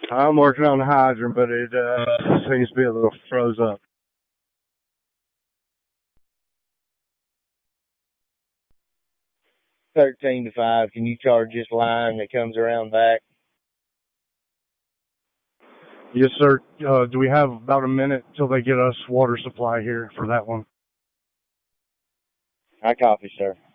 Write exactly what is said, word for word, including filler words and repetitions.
I'm working on the hydrant, but it uh, seems to be a little froze up. Thirteen to five. Can you charge this line that comes around back? Yes, sir. Uh, do we have about a minute till they get us water supply here for that one? I copy, sir.